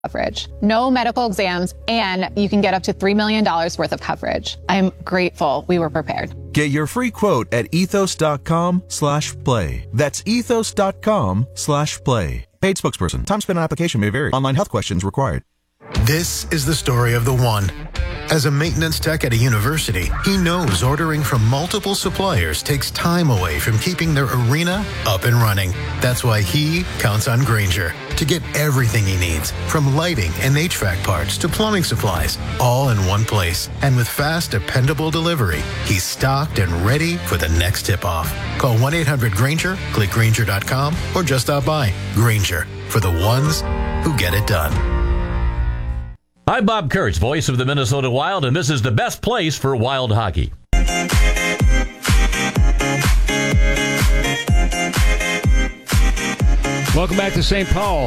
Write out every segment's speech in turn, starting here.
coverage. No medical exams, and you can get up to $3 million worth of coverage. I'm grateful we were prepared. Get your free quote at ethos.com/play. That's ethos.com/play. Paid spokesperson. Time spent on application may vary. Online health questions required. This is the story of the one. As a maintenance tech at a university, he knows ordering from multiple suppliers takes time away from keeping their arena up and running. That's why he counts on Grainger to get everything he needs, from lighting and HVAC parts to plumbing supplies, all in one place. And with fast, dependable delivery, he's stocked and ready for the next tip-off. Call 1-800-GRAINGER, click Grainger.com, or just stop by. Grainger, for the ones who get it done. I'm Bob Kurtz, voice of the Minnesota Wild, and this is the best place for Wild hockey. Welcome back to St. Paul.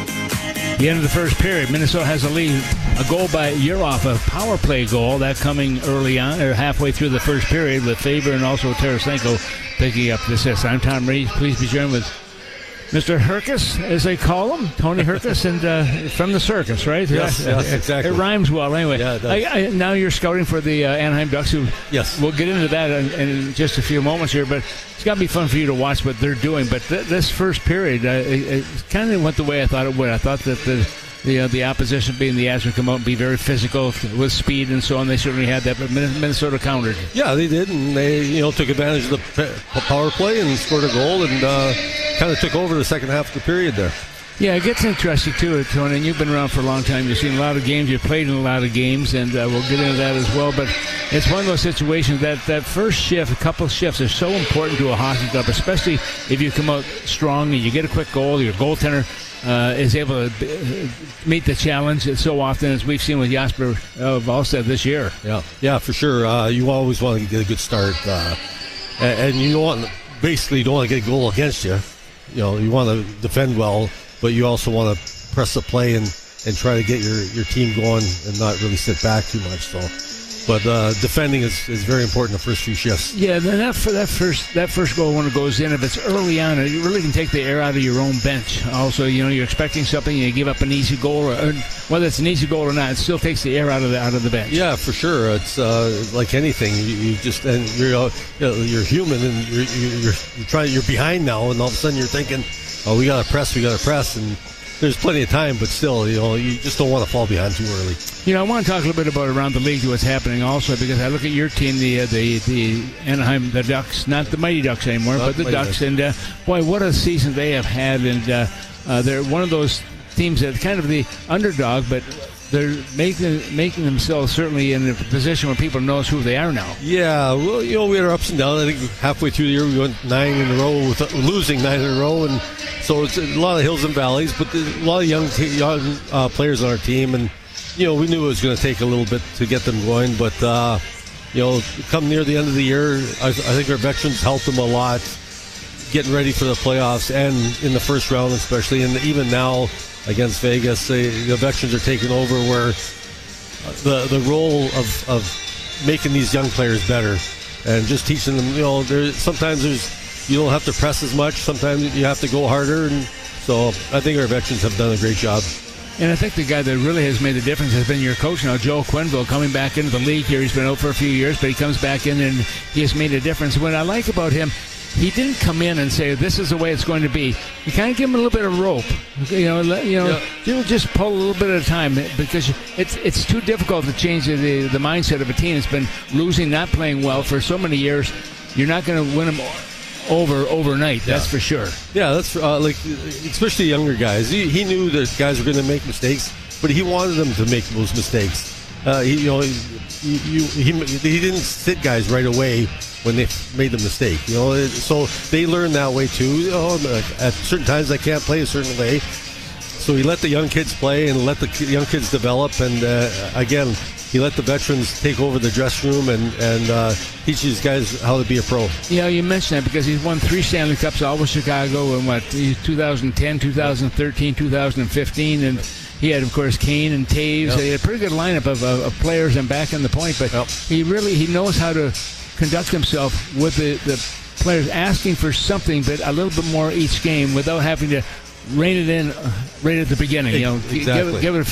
The end of the first period. Minnesota has a lead. A goal by Yurov, a power play goal. That coming early on, or halfway through the first period, with Faber and also Tarasenko picking up the assist. I'm Tom Reed. Please be joined with Mr. Herkus, as they call him, Tony Herkus, and from the circus, right? Yes, exactly. It rhymes well, anyway. Yeah, it does. Now you're scouting for the Anaheim Ducks. Yes. We'll get into that in just a few moments here, but it's got to be fun for you to watch what they're doing. But this first period, it kind of went the way I thought it would. I thought that the opposition, being the Avs, would come out and be very physical with speed and so on. They certainly had that, but Minnesota countered. Yeah, they did, and they took advantage of the power play and scored a goal, and kind of took over the second half of the period there. Yeah, it gets interesting too, Tony, and you've been around for a long time. You've seen a lot of games. You've played in a lot of games, and we'll get into that as well. But it's one of those situations that first shift, a couple of shifts, are so important to a hockey club, especially if you come out strong and you get a quick goal. Your goaltender is able to meet the challenge so often, as we've seen with Jasper Wallstedt this year. Yeah, for sure. You always want to get a good start, and you don't want to get a goal against you. You want to defend well, but you also want to press the play and try to get your team going and not really sit back too much. But defending is very important the first few shifts. Yeah, then that first goal, when it goes in, if it's early on, it really can take the air out of your own bench. Also, you're expecting something, you give up an easy goal, or whether it's an easy goal or not, it still takes the air out of the bench. Yeah, for sure. It's like anything. You just, and you're human, and you're behind now, and all of a sudden you're thinking, oh, we got to press, and there's plenty of time, but still, you just don't want to fall behind too early. I want to talk a little bit about around the league, what's happening also, because I look at your team, the Anaheim, the Ducks, not the Mighty Ducks anymore, but the Ducks, and boy, what a season they have had, and they're one of those teams that's kind of the underdog, but they're making themselves certainly in a position where people knows who they are now. Yeah, well, we had our ups and downs. I think halfway through the year we went 9 in a row, losing 9 in a row, and so it's a lot of hills and valleys. But there's a lot of young players on our team, and we knew it was going to take a little bit to get them going. But come near the end of the year, I think our veterans helped them a lot, getting ready for the playoffs and in the first round especially, and even now against Vegas, the veterans are taking over, where the role of making these young players better and just teaching them. Sometimes you don't have to press as much. Sometimes you have to go harder, and so I think our veterans have done a great job. And I think the guy that really has made the difference has been your coach now, Joe Quenneville, coming back into the league here. He's been out for a few years, but he comes back in and he has made a difference. What I like about him, he didn't come in and say, this is the way it's going to be. You kind of give him a little bit of rope. Just pull a little bit at a time, because it's too difficult to change the mindset of a team that's been losing, not playing well for so many years. You're not going to win them overnight, that's for sure. Yeah, that's especially younger guys. He knew that guys were going to make mistakes, but he wanted them to make those mistakes. He didn't sit guys right away when they made the mistake. So they learn that way too. At certain times I can't play a certain way, so he let the young kids play and let the young kids develop. And again, he let the veterans take over the dressing room and teach these guys how to be a pro. You mentioned that because he's won 3 Stanley Cups, all with Chicago in 2010, 2013, 2015, and he had, of course, Kane and Taves. Yep. He had a pretty good lineup of players and back in the point, but he knows how to conduct himself with the players asking for something, but a little bit more each game without having to rein it in right at the beginning. Exactly. Give it a